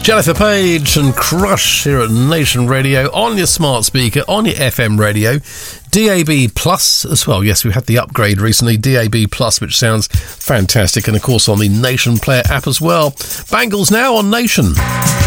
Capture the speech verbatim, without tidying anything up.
Jennifer Page and Crush here at Nation Radio, on your smart speaker, on your F M radio, D A B Plus as well. Yes, we had the upgrade recently, D A B Plus, which sounds fantastic, and of course on the Nation Player app as well. Bangles now on Nation.